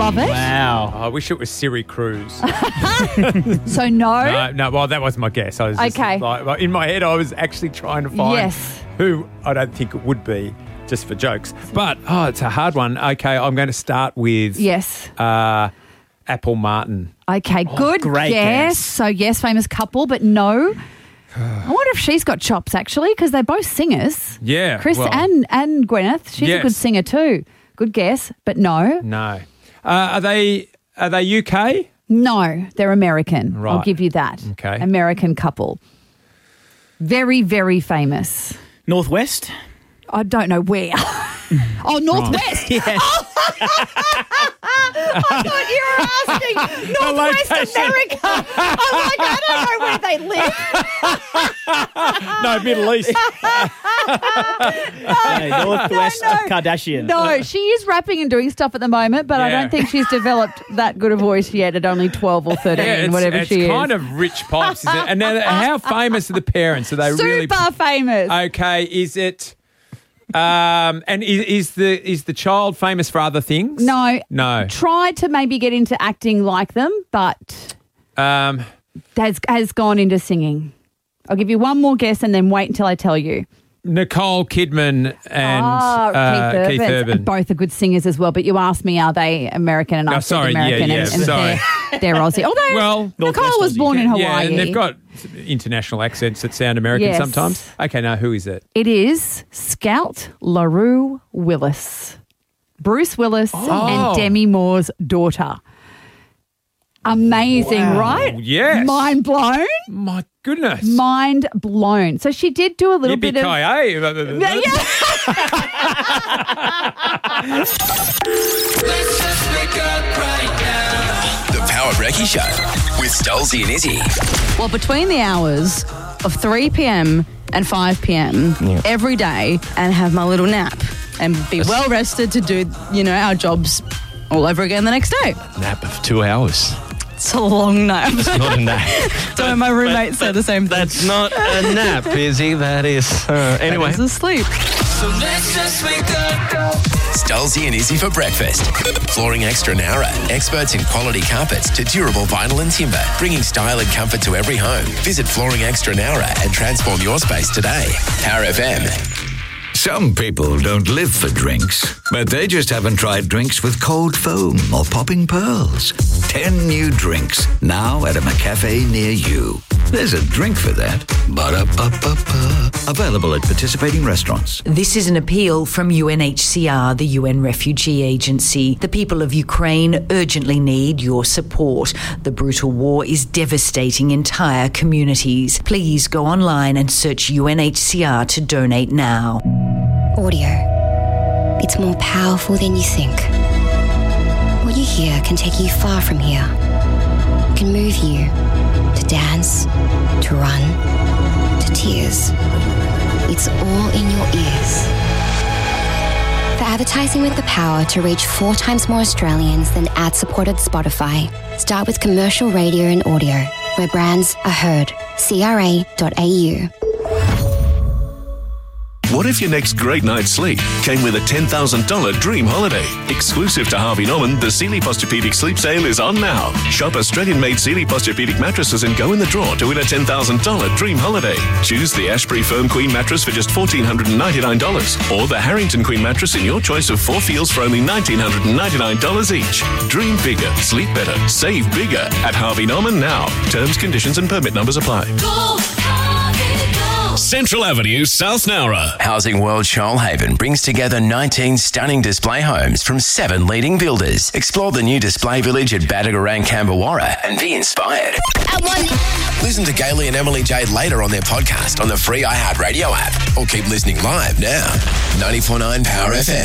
love it. Wow. I wish it was Siri Cruz. So no. No, well, that was my guess. I was just Okay. like, in my head, I was actually trying to find Yes. who I don't think it would be, just for jokes. But, it's a hard one. Okay, I'm going to start with Yes. Apple Martin. Okay, good great guess. guess. So yes, famous couple, but no. I wonder if she's got chops actually, because they're both singers. Yeah. Chris well, and Gwyneth. She's a Yes. good singer too. Good guess, but no. No. Are they UK? No, they're American. I'll Right. give you that. Okay. American couple. Very, very famous. Northwest? I don't know where. Oh, Northwest. Yes. I thought you were asking Northwest location. America. I'm like, I don't know where they live. No, Middle East. Hey, Northwest no. Kardashian. No, she is rapping and doing stuff at the moment, but I Yeah. don't think she's developed that good a voice yet at only 12 or 13, whatever it's she is. kind of rich pipes, is it? And now, how famous are the parents? Are they really Super famous. okay? Is it? And is the child famous for other things? No. No. Tried to maybe get into acting like them, but Um, has gone into singing. I'll give you one more guess and then wait until I tell you. Nicole Kidman and Keith Urban. Both are good singers as well, but you asked me, are they American? And I Oh, said sorry, American, yeah, and sorry. they're Aussie. Although Well, Nicole Northwest was Aussie. born in Hawaii. Yeah, and they've got international accents that sound American Yes. sometimes. Okay, now who is it? It is Scout LaRue Willis. Bruce Willis and Demi Moore's daughter. Amazing, right? Yes. Mind blown? My goodness. Mind blown. So she did do a little bit of... Yippee-ki-yay. Yeah. The Power Brekkie Show with Stolzy and Izzy. Well, between the hours of 3 p.m. and 5 p.m. every day and have my little nap and be well rested to do, our jobs all over again the next day. Nap of 2 hours. It's a long nap. It's not a nap. So my roommates say the same thing. That's not a nap, Izzy. That is... anyway. It's asleep. So let's just wake up. Stolzy and Izzy for breakfast. Flooring Extra Nara. Experts in quality carpets to durable vinyl and timber. Bringing style and comfort to every home. Visit Flooring Extra Nara and transform your space today. Power FM. Some people don't live for drinks, but they just haven't tried drinks with cold foam or popping pearls. 10 new drinks now at a McCafe near you. There's a drink for that. Ba-da-ba-ba-ba. Available at participating restaurants. This is an appeal from UNHCR, the UN Refugee Agency. The people of Ukraine urgently need your support. The brutal war is devastating entire communities. Please go online and search UNHCR to donate now. Audio. It's more powerful than you think. What you hear can take you far from here. It can move you to dance, to run, to tears. It's all in your ears. For advertising with the power to reach 4 times more Australians than ad-supported Spotify, start with commercial radio and audio, where brands are heard. CRA.au. What if your next great night's sleep came with a $10,000 dream holiday? Exclusive to Harvey Norman, the Sealy Posturepedic Sleep Sale is on now. Shop Australian-made Sealy Posturepedic mattresses and go in the draw to win a $10,000 dream holiday. Choose the Ashbury Firm Queen mattress for just $1,499 or the Harrington Queen mattress in your choice of 4 feels for only $1,999 each. Dream bigger, sleep better, save bigger at Harvey Norman now. Terms, conditions and permit numbers apply. Central Avenue, South Nowra. Housing World Shoalhaven brings together 19 stunning display homes from 7 leading builders. Explore the new display village at Badagarang, Camberwarra and be inspired. Listen to Gailey and Emily Jade later on their podcast on the free iHeartRadio app or keep listening live now. 94.9 Power FM.